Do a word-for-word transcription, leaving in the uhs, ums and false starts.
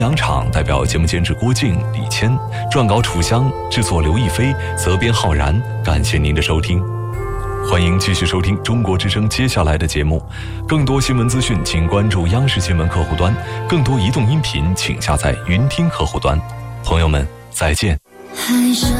两场代表节目监制郭靖、李谦，撰稿楚香，制作刘亦菲，责编浩然。感谢您的收听，欢迎继续收听中国之声接下来的节目。更多新闻资讯，请关注央视新闻客户端；更多移动音频，请下载云听客户端。朋友们，再见。 海上